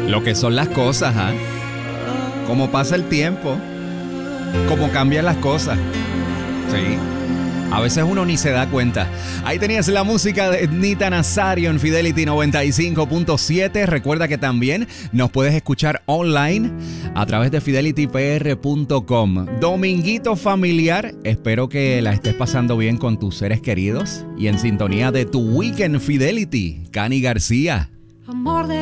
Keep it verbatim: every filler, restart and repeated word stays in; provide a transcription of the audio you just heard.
Lo que son las cosas, ¿ah? ¿eh? Cómo pasa el tiempo, cómo cambian las cosas. Sí. A veces uno ni se da cuenta. Ahí tenías la música de Nita Nazario en Fidelity noventa y cinco punto siete. Recuerda que también nos puedes escuchar online a través de fidelity p r punto com. Dominguito familiar. Espero que la estés pasando bien con tus seres queridos y en sintonía de tu Weekend Fidelity. Cani García. Amor de